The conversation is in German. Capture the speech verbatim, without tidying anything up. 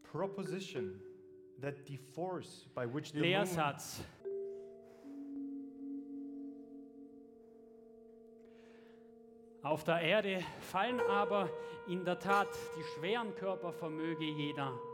proposition that the force by which the moon Lehrsatz. Auf der Erde fallen aber in der Tat die schweren Körper vermöge jeder